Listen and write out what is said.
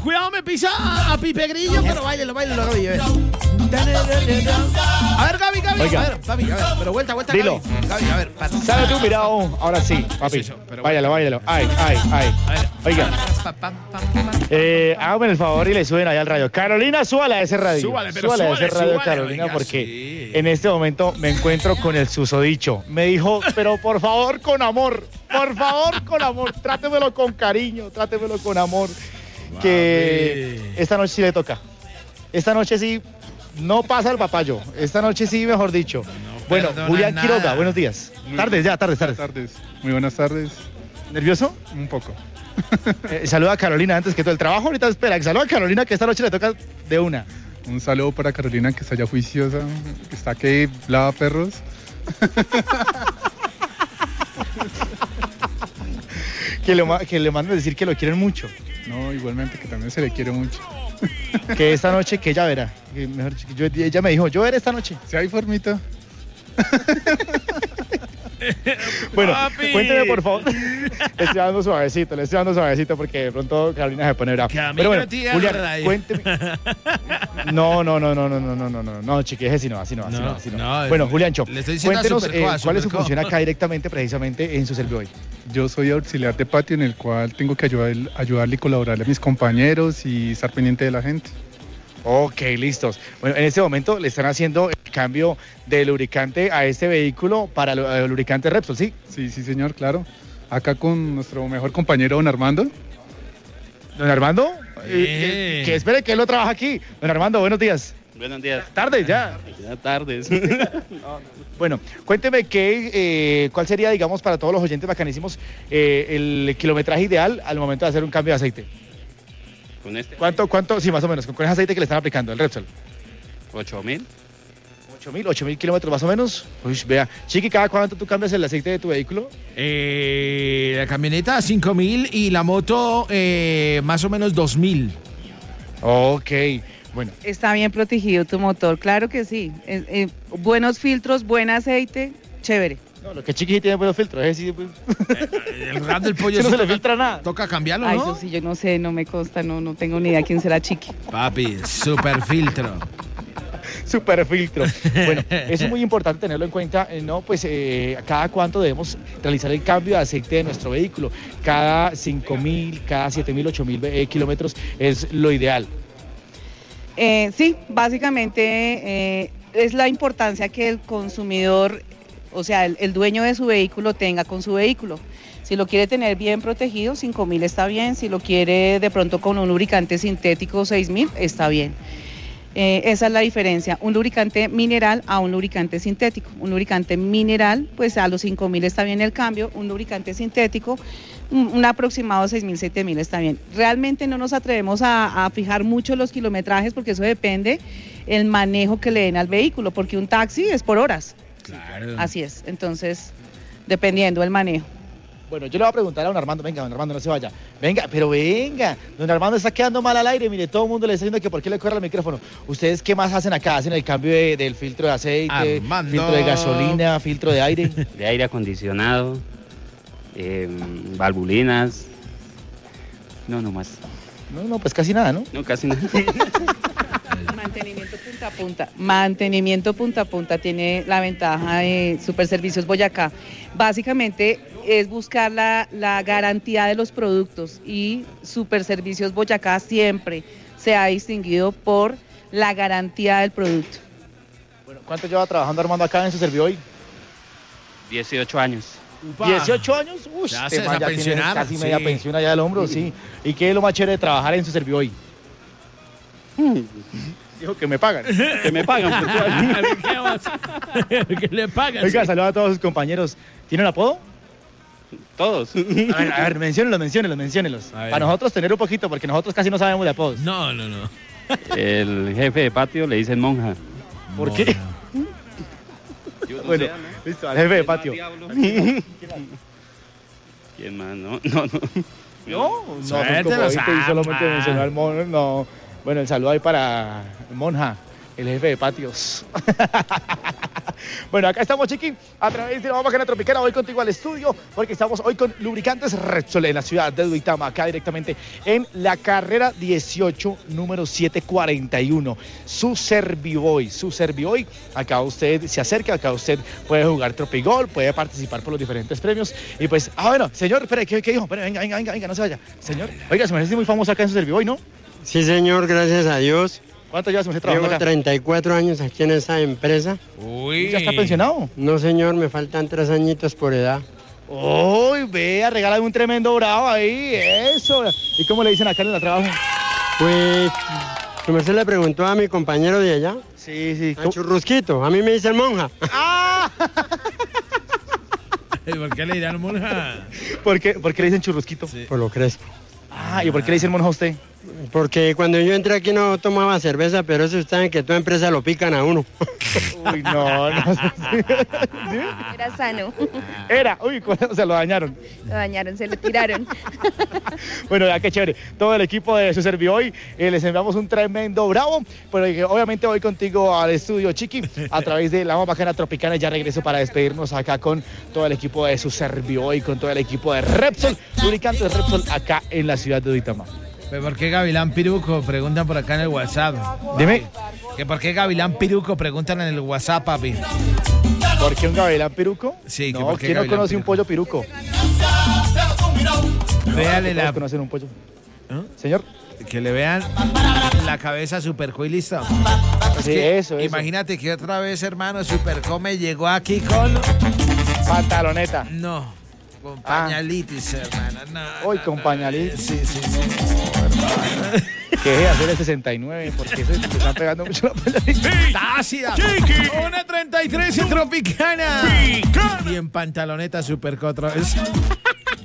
cuidado, me pisa a Pipe Grillo, pero bailelo, Gaby. A ver, Gaby. Oiga. A ver, papi, a ver, pero vuelta, Dilo. Gaby, a ver. Sale tú, mirado. Ahora sí, papi. eso? Pero Báilalo. Ay. A ver. Oiga. Hágame el favor y le suben allá al radio. Carolina, súbale a ese radio. Súbale, a ese radio, súbale, Carolina, oiga, porque sí. en este momento me encuentro con el susodicho. Me dijo, pero por favor, con amor. Por favor, con amor. Trátemelo con cariño, trátemelo con amor. Que esta noche sí le toca. Esta noche sí no pasa el papayo. Esta noche sí, mejor dicho. Bueno, Julián nada. Quiroga, buenos días. Tardes. Muy buenas tardes. ¿Nervioso? Un poco. Saluda a Carolina antes que todo. El trabajo ahorita espera. Saluda a Carolina que esta noche le toca de una. Un saludo para Carolina que está ya juiciosa, que está que lava perros. Que le manden decir que lo quieren mucho. No, igualmente que también se le quiere mucho. Que esta noche, que ella verá. Que mejor, ella me dijo, yo veré esta noche. Si hay formita. Bueno, Papi. cuénteme por favor. Le estoy dando suavecito porque de pronto Carolina se pone brava. Pero bueno, Julián, cuénteme. No, chiqui, así no. Bueno, Juliancho, le estoy diciendo cuéntenos cuál es su función acá directamente, precisamente en su Servihoy. Yo soy auxiliar de patio en el cual tengo que ayudarle y colaborarle a mis compañeros y estar pendiente de la gente. Ok, listos. Bueno, en este momento le están haciendo el cambio de lubricante a este vehículo para el lubricante Repsol, ¿sí? Sí, señor, claro. Acá con nuestro mejor compañero, don Armando. ¿Don Armando? Que espere que él lo trabaja aquí. Don Armando, buenos días. Buenos días. Tardes ya. Ya tardes. Bueno, cuénteme cuál sería, digamos, para todos los oyentes bacanísimos, el kilometraje ideal al momento de hacer un cambio de aceite. ¿Con este? ¿Cuánto? Sí, más o menos. ¿Con ese aceite que le están aplicando, el Repsol? 8.000. 8.000 kilómetros más o menos. Uy, vea. Chiqui, ¿cada cuánto tú cambias el aceite de tu vehículo? La camioneta 5.000 y la moto más o menos 2.000. Ok, bueno. Está bien protegido tu motor, claro que sí. Buenos filtros, buen aceite, chévere. No, lo que Chiqui sí tiene buenos filtros. Sí, pues. El gas del pollo no se le filtra nada. Toca cambiarlo, Ay, ¿no? eso sí, yo no sé, no me consta, no tengo ni idea quién será Chiqui. Papi, super filtro. Super filtro. Bueno, eso es muy importante tenerlo en cuenta, ¿no? Pues cada cuánto debemos realizar el cambio de aceite de nuestro vehículo. Cada 5.000, cada 7.000, 8.000 kilómetros es lo ideal. Sí, básicamente es la importancia que el consumidor, o sea, el dueño de su vehículo tenga con su vehículo. Si lo quiere tener bien protegido, 5.000 está bien. Si lo quiere de pronto con un lubricante sintético, 6.000, está bien. Esa es la diferencia, un lubricante mineral a un lubricante sintético. Un lubricante mineral, pues a los 5.000 está bien el cambio. Un lubricante sintético, un aproximado de 6.000, 7.000 está bien. Realmente no nos atrevemos a fijar mucho los kilometrajes porque eso depende el manejo que le den al vehículo, porque un taxi es por horas. Claro. Así es, entonces, dependiendo del manejo. Bueno, yo le voy a preguntar a don Armando, venga, don Armando, no se vaya. Venga, pero venga, don Armando está quedando mal al aire, mire, todo el mundo le está diciendo que por qué le corre el micrófono. ¿Ustedes qué más hacen acá? ¿Hacen el cambio del filtro de aceite, Armando. filtro de gasolina, filtro de aire? De aire acondicionado, valvulinas. No más. No, pues casi nada, ¿no? No, casi nada. Mantenimiento punta a punta. Mantenimiento punta a punta tiene la ventaja de Superservicios Boyacá. Básicamente es buscar la garantía de los productos y Superservicios Boyacá siempre se ha distinguido por la garantía del producto. Bueno, ¿cuánto lleva trabajando Armando acá en su Servihoy? 18 años. Upa. 18 años, uy, Ya este se man va a tiene pensionar, casi sí. media pensión allá del hombro, sí. ¿Y qué es lo más chévere de trabajar en su Servihoy? Dijo que me pagan. Que me pagan. ¿Qué más? ¿Qué le pagan? Oiga, saluda a todos sus compañeros. ¿Tienen apodo? Todos. A ver, menciónelos. A ver. Para nosotros tener un poquito, porque nosotros casi no sabemos de apodos. No. El jefe de patio le dicen monja. ¿Por qué? Bueno, listo, al jefe de patio. ¿Quién más? No. Son como 20 y solamente mencionó al mono, no. Bueno, el saludo ahí para Monja. el jefe de patios. Bueno, acá estamos, Chiqui, a través de la Bacana Tropicana. Voy contigo al estudio porque estamos hoy con Lubricantes Repsol en la ciudad de Duitama, acá directamente en la carrera 18, número 741. Su Serviboy. Acá usted se acerca, acá usted puede jugar Tropigol, puede participar por los diferentes premios. Y pues, bueno, señor, espere, ¿qué dijo? Espere, venga, no se vaya. Señor, oiga, se me hace muy famoso acá en su Serviboy, ¿no? Sí, señor, gracias a Dios. ¿Cuánto llevas trabajando Llevo acá? 34 años aquí en esa empresa. Uy. ¿Ya está pensionado? No, señor, me faltan 3 añitos por edad. Uy, vea, regálame un tremendo bravo ahí, eso. ¿Y cómo le dicen acá en el trabajo? Pues, su merced le preguntó a mi compañero de allá, Sí. a Churrusquito, a mí me dicen monja. ¡Ah! ¿Por qué le dirán monja? ¿Por qué le dicen churrusquito? Sí. Por lo crespo. Ah, ¿y por qué le dicen monja a usted? Porque cuando yo entré aquí no tomaba cerveza, pero eso saben que toda empresa lo pican a uno. Uy, no. Era sano. Se lo dañaron. Lo dañaron, se lo tiraron. Bueno, ya qué chévere. Todo el equipo de su Serviboy, les enviamos un tremendo bravo. Pero obviamente voy contigo al estudio, Chiqui, a través de la Bacana Tropicana. Ya regreso para despedirnos acá con todo el equipo de su Serviboy, con todo el equipo de Repsol, Lubricantes Repsol, acá en la ciudad de Duitama. ¿Por qué Gavilán Piruco? Preguntan por acá en el WhatsApp. Dime. ¿Que por qué Gavilán Piruco? Preguntan en el WhatsApp, papi. ¿Por qué un gavilán piruco? Sí, que no, por qué ¿quién no gavilán conoce un pollo piruco? Véale ¿Todos conocen un pollo? ¿Ah? Señor. Que le vean la cabeza Superco y listo. Sí, eso. Imagínate que otra vez, hermano, Supercome llegó aquí con... Pantaloneta. No, con pañalitis, hermano. No, Hoy con pañalitis. Sí. ¿Qué es hacer el 69? Porque eso te están pegando mucho la pañalitis. ¡Ácida! ¡1.33 en Tropicana! Y en pantaloneta Superco otra vez.